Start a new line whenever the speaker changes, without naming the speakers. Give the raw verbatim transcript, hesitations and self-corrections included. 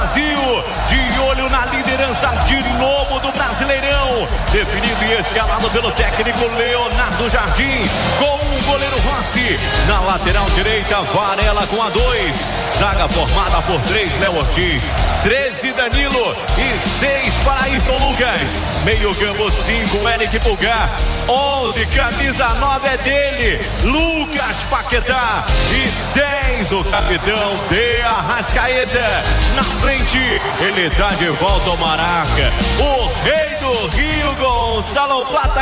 Brasil, de olho na liderança de novo do Brasileirão, definido e escalado pelo técnico Leonardo Jardim, com o goleiro Rossi, na lateral direita, Varela com a dois, zaga formada por três, Léo Ortiz, treze, Danilo e seis para Ayrton Lucas, meio campo cinco, Eric Pulgar, onze, camisa nove é dele, Lucas Paquetá, e dez, o capitão de Arrascaeta, na frente, ele tá de volta ao Maraca, o rei do Rio, Gonçalo Plata